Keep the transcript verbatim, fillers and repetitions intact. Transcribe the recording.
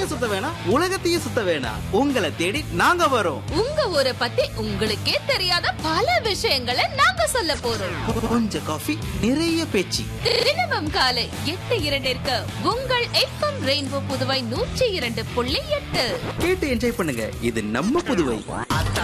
ஊரையும் சுத்த வேணாம், உலகத்தையும் சுத்த வேணாம். உங்களை தேடி நாங்க வரோம். உங்க ஊரை பத்தி உங்களுக்கே தெரியாத பல விஷயங்களை நாங்க சொல்ல போறோம். கொஞ்சம் காஃபி, நிறைய பேச்சு. தினமும் காலை எட்டு இரண்டிற்கு உங்கள் எஃப்எம் ரெயின்போ புதுவை நூற்றி இரண்டு புள்ளி எட்டு கேட்டு என்ஜாய் பண்ணுங்க. இது நம்ம புதுவை.